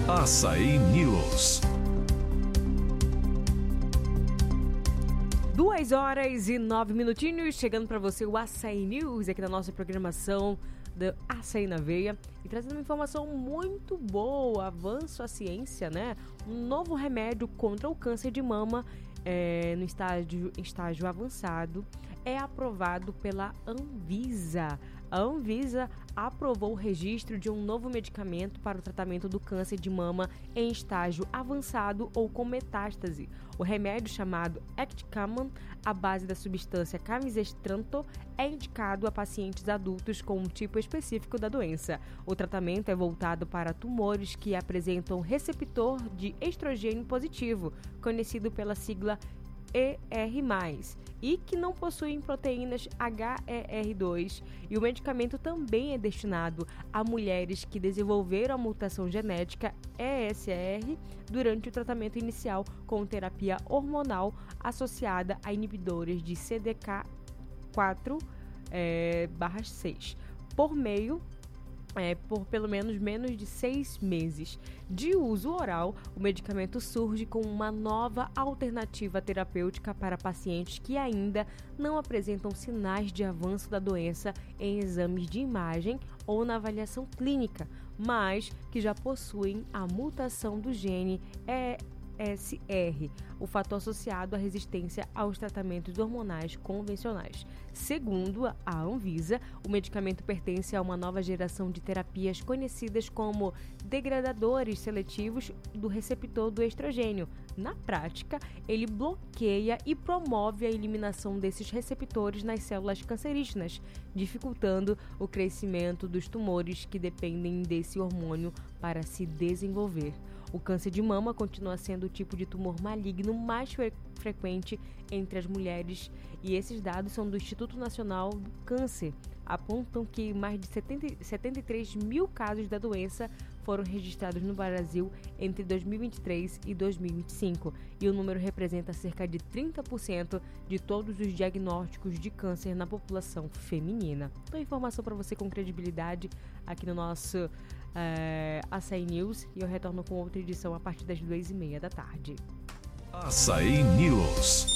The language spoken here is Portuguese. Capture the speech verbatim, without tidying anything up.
Açaí News. Duas horas e nove minutinhos, chegando para você o Açaí News, aqui na nossa programação do Açaí na Veia, e trazendo uma informação muito boa, avanço à ciência, né? Um novo remédio contra o câncer de mama é, no estágio, estágio avançado é aprovado pela Anvisa. A Anvisa aprovou o registro de um novo medicamento para o tratamento do câncer de mama em estágio avançado ou com metástase. O remédio, chamado Acticaman, à base da substância camizestrant, é indicado a pacientes adultos com um tipo específico da doença. O tratamento é voltado para tumores que apresentam receptor de estrogênio positivo, conhecido pela sigla E R mais, e que não possuem proteínas H E R dois, e o medicamento também é destinado a mulheres que desenvolveram a mutação genética E S R durante o tratamento inicial com terapia hormonal associada a inibidores de C D K quatro barra seis, por meio É, por pelo menos menos de seis meses. De uso oral, o medicamento surge com uma nova alternativa terapêutica para pacientes que ainda não apresentam sinais de avanço da doença em exames de imagem ou na avaliação clínica, mas que já possuem a mutação do gene E S R, o fator associado à resistência aos tratamentos hormonais convencionais. Segundo a Anvisa, o medicamento pertence a uma nova geração de terapias conhecidas como degradadores seletivos do receptor do estrogênio. Na prática, ele bloqueia e promove a eliminação desses receptores nas células cancerígenas, dificultando o crescimento dos tumores que dependem desse hormônio para se desenvolver. O câncer de mama continua sendo o tipo de tumor maligno mais fre- frequente entre as mulheres, e esses dados são do Instituto Nacional do Câncer. Apontam que mais de setenta e três mil casos da doença foram registrados no Brasil entre dois mil e vinte e três e dois mil e vinte e cinco, e o número representa cerca de trinta por cento de todos os diagnósticos de câncer na população feminina. Então, informação para você com credibilidade aqui no nosso é, Açaí News, e eu retorno com outra edição a partir das duas e meia da tarde. Açaí News.